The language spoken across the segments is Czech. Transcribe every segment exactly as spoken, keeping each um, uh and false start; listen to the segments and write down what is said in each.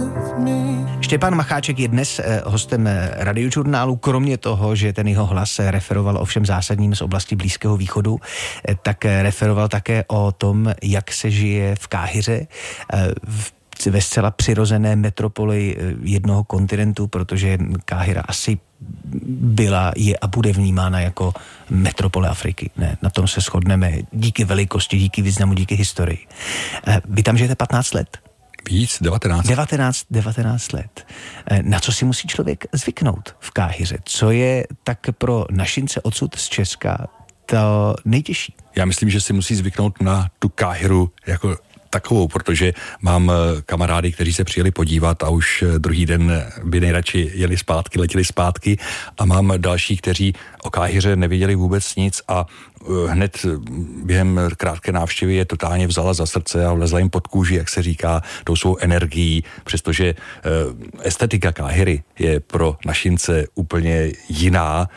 Štěpán Macháček je dnes hostem Radiožurnálu. Kromě toho, že ten jeho hlas referoval o všem zásadním z oblasti Blízkého východu, tak referoval také o tom, jak se žije v Káhiře, v ve zcela přirozené metropoli jednoho kontinentu, protože Káhira asi byla, je a bude vnímána jako metropole Afriky. Ne, na tom se shodneme díky velikosti, díky významu, díky historii. Vy tam žijete patnáct let? Víc, devatenáct. devatenáct, devatenáct let. Na co si musí člověk zvyknout v Káhiře? Co je tak pro našince odsud z Česka to nejtěžší? Já myslím, že si musí zvyknout na tu Káhiru jako takovou, protože mám kamarády, kteří se přijeli podívat a už druhý den by nejradši jeli zpátky, letěli zpátky, a mám další, kteří o Káhiře nevěděli vůbec nic a hned během krátké návštěvy je totálně vzala za srdce a vlezla jim pod kůži, jak se říká, tou svou energií, přestože estetika Káhiry je pro našince úplně jiná.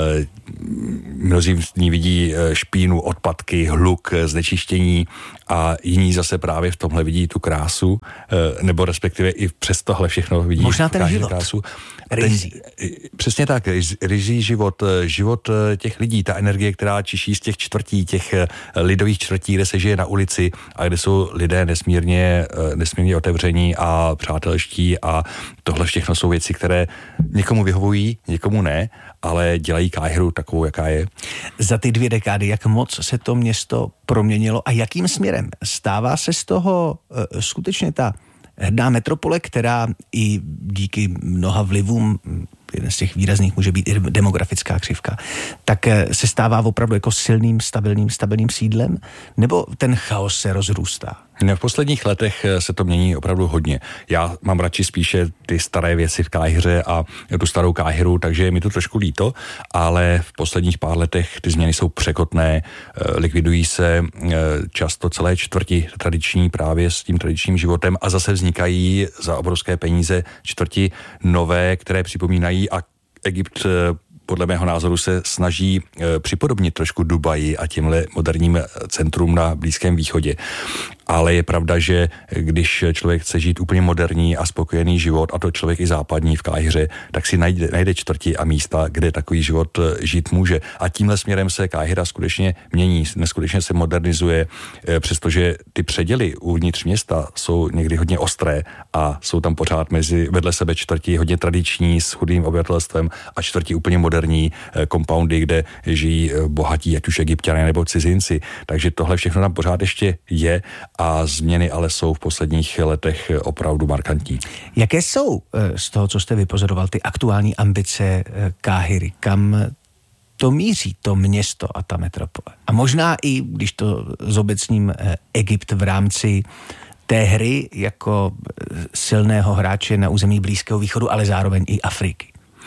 Mnozí v ní vidí špínu, odpadky, hluk, znečištění a jiní zase právě v tomhle vidí tu krásu, nebo respektive i přes tohle všechno vidí možná ten život. Krásu. Rizí. Ten, přesně tak, rizí život, život těch lidí, ta energie, která čiší z těch čtvrtí, těch lidových čtvrtí, kde se žije na ulici a kde jsou lidé nesmírně, nesmírně otevření a přátelští, a tohle všechno jsou věci, které někomu vyhovují, někomu ne, ale dělají Káhiru takovou, jaká je. Za ty dvě dekády, jak moc se to město proměnilo a jakým směrem? Stává se z toho uh, skutečně ta hrdá metropole, která i díky mnoha vlivům, jeden z těch výrazných může být i demografická křivka, tak se stává opravdu jako silným, stabilním, stabilním sídlem, nebo ten chaos se rozrůstá? V posledních letech se to mění opravdu hodně. Já mám radši spíše ty staré věci v Káhiře a tu starou Káhiru, takže je mi to trošku líto, ale v posledních pár letech ty změny jsou překotné, likvidují se často celé čtvrti tradiční právě s tím tradičním životem a zase vznikají za obrovské peníze čtvrti nové, které připomínají, a Egypt podle mého názoru se snaží e, připodobnit trošku Dubaji a tímhle moderním centrum na Blízkém východě. Ale je pravda, že když člověk chce žít úplně moderní a spokojený život, a to člověk i západní v Káhiře, tak si najde, najde čtvrti a místa, kde takový život žít může. A tímhle směrem se Káhira skutečně mění, neskutečně se modernizuje, e, přestože ty předěly uvnitř města jsou někdy hodně ostré a jsou tam pořád mezi vedle sebe čtvrti hodně tradiční s chudým obyvatelstvem a čtvrti úplně moderní kompoundy, kde žijí bohatí, ať už Egypťané nebo cizinci. Takže tohle všechno tam pořád ještě je a změny ale jsou v posledních letech opravdu markantní. Jaké jsou z toho, co jste vypozoroval, ty aktuální ambice Káhiry? Kam to míří, to město a ta metropole? A možná i, když to zobecním, Egypt v rámci té hry jako silného hráče na území Blízkého východu, ale zároveň i Afriky.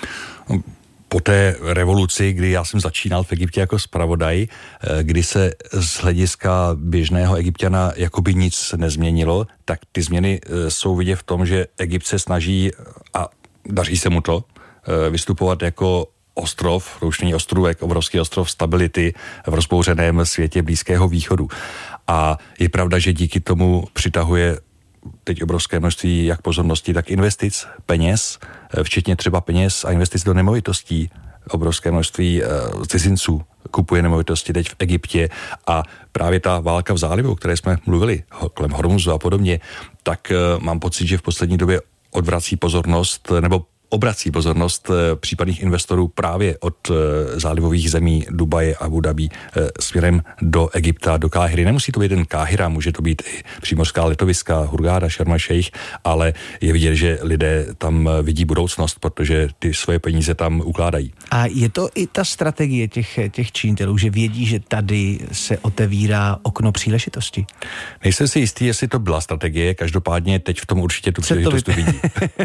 Po té revoluci, kdy já jsem začínal v Egyptě jako zpravodaj, kdy se z hlediska běžného Egypťana jakoby nic nezměnilo, tak ty změny jsou vidět v tom, že Egypt se snaží, a daří se mu to, vystupovat jako ostrov, to už není ostrůvek, obrovský ostrov stability v rozbouřeném světě Blízkého východu. A je pravda, že díky tomu přitahuje teď obrovské množství jak pozornosti, tak investic, peněz, včetně třeba peněz a investic do nemovitostí. Obrovské množství uh, cizinců kupuje nemovitosti teď v Egyptě a právě ta válka v zálivu, o které jsme mluvili, kolem Hormuzu a podobně, tak uh, mám pocit, že v poslední době odvrací pozornost, nebo obrací pozornost případných investorů právě od zálivových zemí Dubaje a Abu Dhabi směrem do Egypta, do Káhiry. Nemusí to být jen Káhira, může to být i přímořská letoviska, Hurgáda, Šarm el-Šejch, ale je vidět, že lidé tam vidí budoucnost, protože ty svoje peníze tam ukládají. A je to i ta strategie těch, těch činitelů, že vědí, že tady se otevírá okno příležitosti? Nejsem si jistý, jestli to byla strategie, každopádně teď v tom určitě tu příležitost vidí.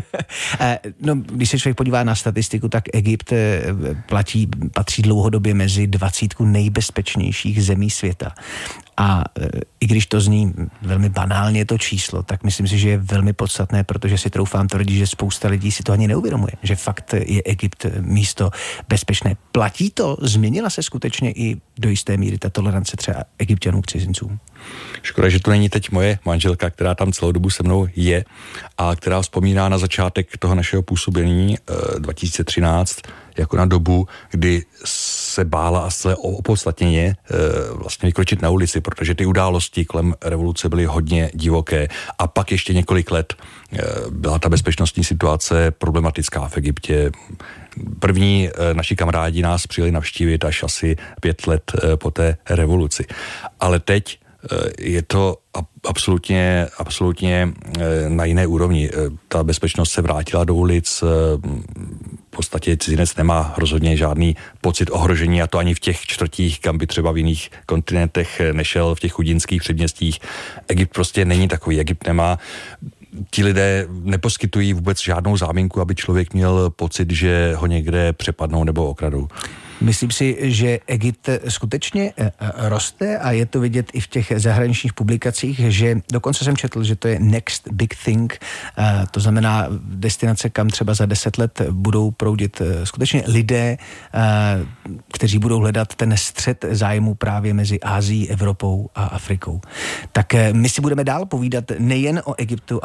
No, když se člověk podívá na statistiku, tak Egypt platí, patří dlouhodobě mezi dvacítku nejbezpečnějších zemí světa. A i když to zní velmi banálně to číslo, tak myslím si, že je velmi podstatné, protože si troufám tvrdit, že spousta lidí si to ani neuvědomuje, že fakt je Egypt místo bezpečné. Platí to? Změnila se skutečně i do jisté míry ta tolerance třeba Egypťanů k cizincům? Škoda, že to není teď moje manželka, která tam celou dobu se mnou je a která vzpomíná na začátek toho našeho působení e, dva tisíce třináct jako na dobu, kdy se bála a se opodstatněně e, vlastně vykročit na ulici, protože ty události kolem revoluce byly hodně divoké a pak ještě několik let e, byla ta bezpečnostní situace problematická v Egyptě. První e, naši kamarádi nás přijeli navštívit až asi pět let e, po té revoluci. Ale teď je to absolutně, absolutně na jiné úrovni. Ta bezpečnost se vrátila do ulic, v podstatě cizinec nemá rozhodně žádný pocit ohrožení a to ani v těch čtvrtích, kam by třeba v jiných kontinentech nešel, v těch chudinských předměstích. Egypt prostě není takový. Egypt nemá Ti lidé neposkytují vůbec žádnou záminku, aby člověk měl pocit, že ho někde přepadnou nebo okradou. Myslím si, že Egypt skutečně roste a je to vidět i v těch zahraničních publikacích, že dokonce jsem četl, že to je next big thing, to znamená destinace, kam třeba za deset let budou proudit skutečně lidé, kteří budou hledat ten střed zájmu právě mezi Ázií, Evropou a Afrikou. Tak my si budeme dál povídat nejen o Egyptu,